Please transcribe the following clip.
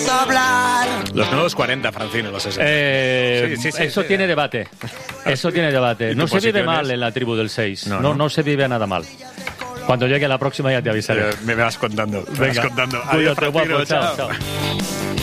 Los nuevos 40, Francino, los 60. Sí, eso tiene debate. Eso tiene debate. No se vive mal en la tribu del 6. No se vive nada mal. Cuando llegue la próxima ya te avisaré. Me vas contando. Venga, Adiós, cuídate, guapo. Francino, Chao.